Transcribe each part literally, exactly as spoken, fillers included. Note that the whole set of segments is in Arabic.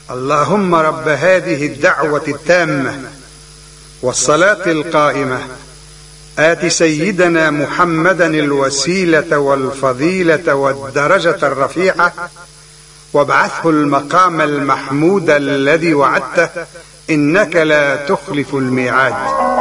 اللهم رب هذه الدعوة التامة والصلاة القائمة آت سيدنا محمدا الوسيلة والفضيلة والدرجة الرفيعة وابعثه المقام المحمود الذي وعدته إنك لا تخلف الميعاد.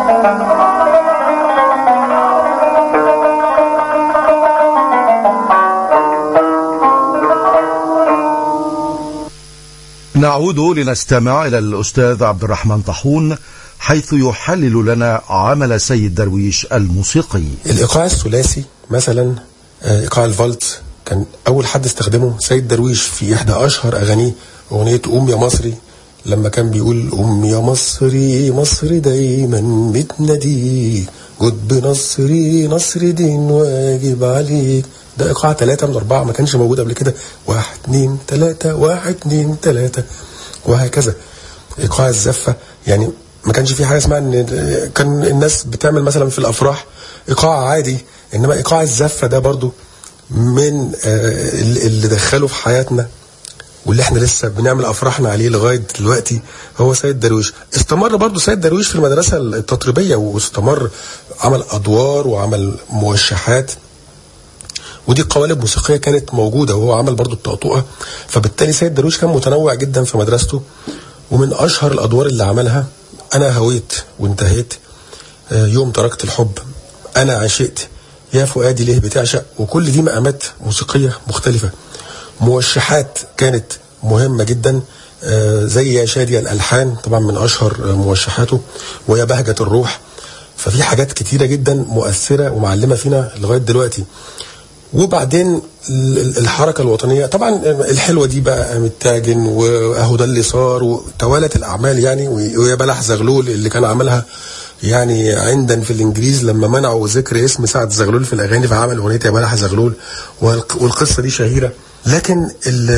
نعود لنستمع إلى الأستاذ عبد الرحمن طاحون حيث يحلل لنا عمل سيد درويش الموسيقي. الإيقاع الثلاثي مثلا إيقاع الفالت كان أول حد استخدمه سيد درويش في إحدى أشهر أغانيه، أغنية قوم يا مصري، لما كان بيقول قوم يا مصري مصر دايما بتناديك جد بنصري نصر دين واجب عليك. ده إيقاع ثلاثة من أربعة ما كانش موجود قبل كده، واحد اتنين تلاتة واحد اتنين تلاتة وهكذا. إيقاع الزفة يعني ما كانش في حاجة اسمها ان كان الناس بتعمل مثلا في الأفراح إيقاع عادي، إنما إيقاع الزفة ده برضو من اللي دخله في حياتنا واللي احنا لسه بنعمل أفراحنا عليه لغاية دلوقتي هو سيد درويش. استمر برضو سيد درويش في المدرسة التطريبية واستمر عمل أدوار وعمل موشحات، ودي قوالب موسيقية كانت موجودة، وهو عمل برضو الطقطقة. فبالتالي سيد درويش كان متنوع جدا في مدرسته، ومن أشهر الأدوار اللي عملها أنا هويت وانتهيت، يوم تركت الحب، أنا عشقت، يا فؤادي ليه بتعشق، وكل دي مقامات موسيقية مختلفة. موشحات كانت مهمة جدا زي يا شادي الألحان طبعا من أشهر موشحاته، ويا بهجة الروح. ففي حاجات كتيرة جدا مؤثرة ومعلمة فينا لغاية دلوقتي. وبعدين الحركة الوطنية طبعا الحلوة دي بقى متاجن واهو ده اللي صار وتوالت الأعمال يعني، ويا بلح زغلول اللي كان عملها يعني عندنا في الإنجليز لما منعوا ذكر اسم سعد زغلول في الأغاني فعمل أغنية يا بلح زغلول، والقصة دي شهيرة. لكن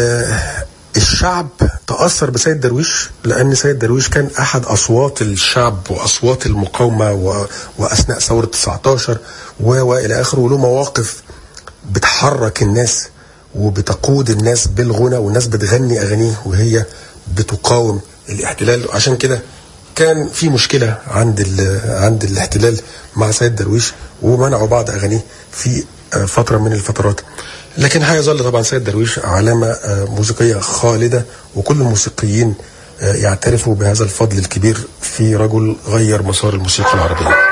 الشعب تأثر بسيد درويش لأن سيد درويش كان أحد أصوات الشعب وأصوات المقاومة وأثناء ثورة تسعتاشر وإلى آخره، وله مواقف بتحرك الناس وبتقود الناس بالغنى، والناس بتغني أغانيه وهي بتقاوم الاحتلال. عشان كده كان في مشكلة عند عند الاحتلال مع سيد درويش ومنعوا بعض أغانيه في فترة من الفترات. لكن هيظل طبعا سيد درويش علامة موسيقية خالدة، وكل الموسيقيين يعترفوا بهذا الفضل الكبير في رجل غير مسار الموسيقى العربية.